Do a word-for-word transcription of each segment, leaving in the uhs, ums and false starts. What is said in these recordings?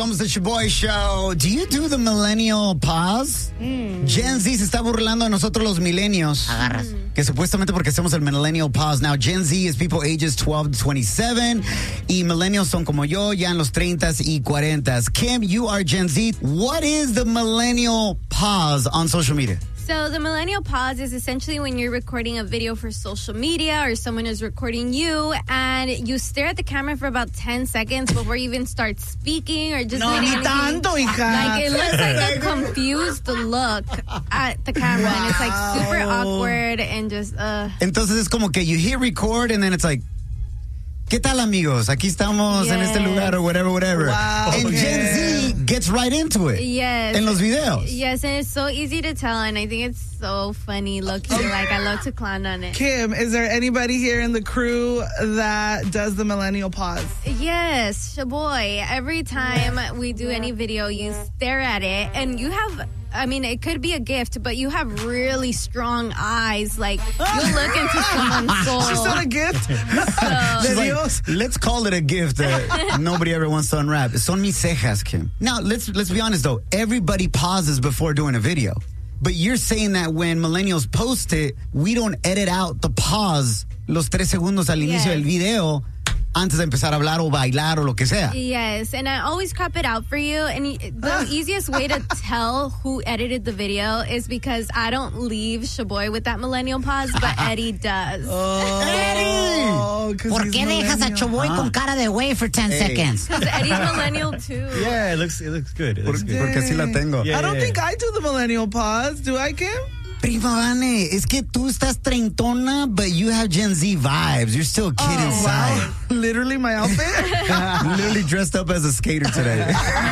Somos the Shoboy Show. Do you do the millennial pause? Mm. Gen Z se está burlando de nosotros los millennials. Agarras. Que supuestamente porque hacemos el millennial pause. Now, Gen Z is people ages twelve to twenty-seven. Y millennials son como yo, ya en los treintas y cuarentas. Kim, you are Gen Z. What is the millennial pause on social media? So the millennial pause is essentially when you're recording a video for social media or someone is recording you and you stare at the camera for about ten seconds before you even start speaking or just no, doing ni anything. tanto, hija. Like it looks like a confused look at the camera wow. and it's like super awkward and just uh Entonces es como que you hit record and then it's like, ¿qué tal, amigos? Aquí estamos yes. en este lugar or whatever, whatever. Wow. And okay. Gen Z gets right into it. Yes. En los videos. Yes, and it's so easy to tell, and I think it's so funny looking. Like, I love to clown on it. Kim, is there anybody here in the crew that does the millennial pause? Yes, Shoboy. Every time we do any video, you stare at it, and you have... I mean, it could be a gift, but you have really strong eyes. Like, you look into someone's soul. She's not a gift? So, She's like, let's call it a gift that nobody ever wants to unwrap. Son mis cejas, Kim. Now, let's let's be honest, though. Everybody pauses before doing a video. But you're saying that when millennials post it, we don't edit out the pause los tres segundos al inicio yes. del video antes de empezar a hablar o bailar o lo que sea. Yes, and I always crop it out for you. And the easiest way to tell who edited the video is because I don't leave Shoboy with that millennial pause, but Eddie does. Oh, Eddie! ¿Por qué dejas a Shoboy ah. con cara de güey for ten hey. seconds? Because Eddie's millennial too. Yeah, it looks it looks good. It looks Por, good. porque así la tengo. Yeah, I don't yeah, think yeah. I do the millennial pause. Do I, Kim? Prima Vane, es que tú estás treintona, but you have Gen Z vibes. You're still a kid oh, inside. Wow. Literally my outfit? Literally dressed up as a skater today.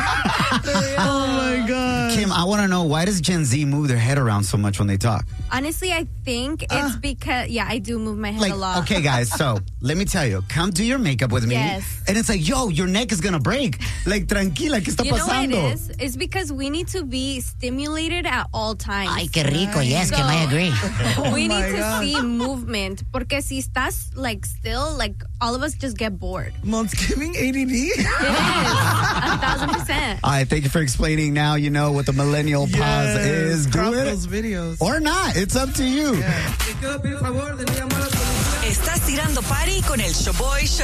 Oh, my God. Kim, I want to know, why does Gen Z move their head around so much when they talk? Honestly, I think it's uh, because, yeah, I do move my head like, a lot. Okay, guys, so let me tell you, come do your makeup with me. Yes. And it's like, yo, your neck is going to break. Like, tranquila, ¿qué está you pasando? know what it is? It's because we need to be stimulated at all times. Ay, qué rico. Yes, so, Kim, I agree. Oh we need to God. see movement. Porque si estás, like, still, like, all of us just get bored. Well, it's giving A D D. It is. A thousand percent. All right, thank you for explaining. Now you know what the millennial yes. pause is. Do Crop it. those videos. Or not. It's up to you. Yeah. Estás tirando party con el Shoboy Show.